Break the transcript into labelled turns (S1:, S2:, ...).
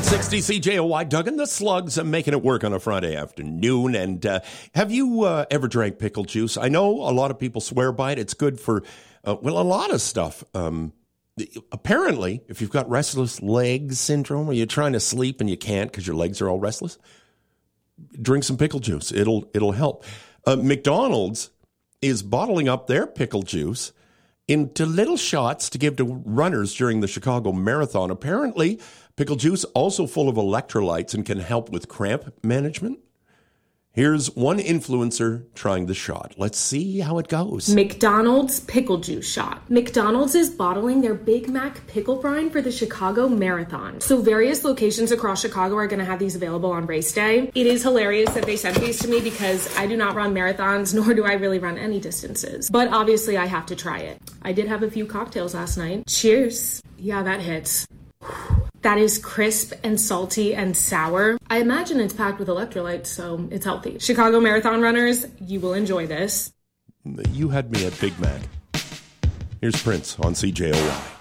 S1: 960 CJOY, Duggan, the Slugs, making it work on a Friday afternoon. And have you ever drank pickle juice? I know a lot of people swear by it. It's good for, a lot of stuff. Apparently, if you've got restless legs syndrome, or you're trying to sleep and you can't because your legs are all restless, drink some pickle juice. It'll help. McDonald's is bottling up their pickle juice into little shots to give to runners during the Chicago Marathon. Apparently, pickle juice also full of electrolytes and can help with cramp management. Here's one influencer trying the shot. Let's see how it goes.
S2: McDonald's pickle juice shot. McDonald's is bottling their Big Mac pickle brine for the Chicago Marathon. So various locations across Chicago are going to have these available on race day. It is hilarious that they sent these to me because I do not run marathons, nor do I really run any distances. But obviously I have to try it. I did have a few cocktails last night. Cheers. Yeah, that hits. That is crisp and salty and sour. I imagine it's packed with electrolytes, so it's healthy. Chicago Marathon runners, you will enjoy this.
S1: You had me at Big Mac. Here's Prince on CJOY.